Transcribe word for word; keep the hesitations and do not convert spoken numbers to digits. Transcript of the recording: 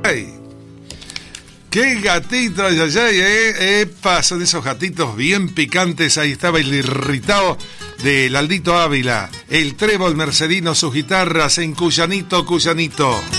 ay. ¡Qué gatito! Ay, ay, ay, eh. Epa, son esos gatitos bien picantes. Ahí estaba el irritado del Aldito Ávila. El trébol mercedino, sus guitarras en Cuyanito, Cuyanito.